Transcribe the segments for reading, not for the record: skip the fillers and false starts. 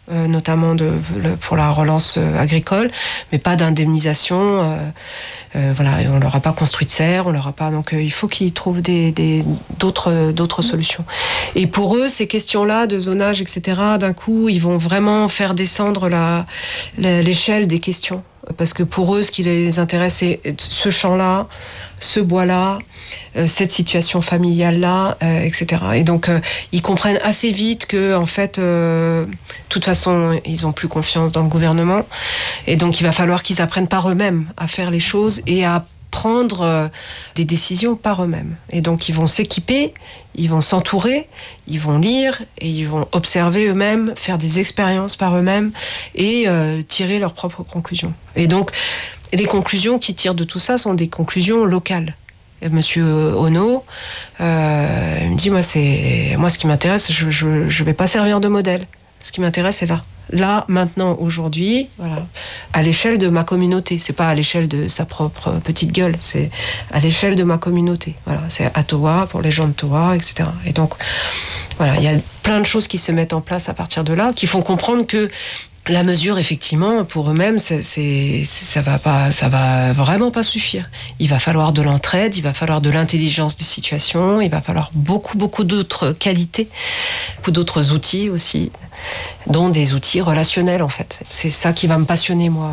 notamment pour la relance agricole, mais pas d'indemnisation. Voilà, et on leur a pas construit de serre, on leur a pas. Donc il faut qu'ils trouvent d'autres solutions. Et pour eux, ces questions-là de zonage, etc., d'un coup, ils vont vraiment faire descendre l'échelle des questions. Parce que pour eux, ce qui les intéresse, c'est ce champ-là, ce bois-là, cette situation familiale-là, etc. Et donc, ils comprennent assez vite que, en fait, de toute façon, ils n'ont plus confiance dans le gouvernement. Et donc, il va falloir qu'ils apprennent par eux-mêmes à faire les choses et à prendre des décisions par eux-mêmes. Et donc, ils vont s'équiper, ils vont s'entourer, ils vont lire et ils vont observer eux-mêmes, faire des expériences par eux-mêmes et tirer leurs propres conclusions. Et donc, les conclusions qu'ils tirent de tout ça sont des conclusions locales. Et Monsieur Ono, il me dit, moi, ce qui m'intéresse, je vais pas servir de modèle. Ce qui m'intéresse, c'est là. Là, maintenant, aujourd'hui, voilà, à l'échelle de ma communauté. C'est pas à l'échelle de sa propre petite gueule, c'est à l'échelle de ma communauté. Voilà, c'est à Towa, pour les gens de Towa, etc. Et donc, voilà, il y a plein de choses qui se mettent en place à partir de là, qui font comprendre que la mesure, effectivement, pour eux-mêmes, ça va vraiment pas suffire. Il va falloir de l'entraide, il va falloir de l'intelligence des situations, il va falloir beaucoup d'autres qualités, beaucoup d'autres outils aussi, dont des outils relationnels, en fait. C'est ça qui va me passionner, moi,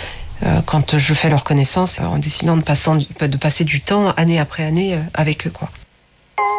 quand je fais leur connaissance, en décidant de passer du temps, année après année, avec eux, quoi.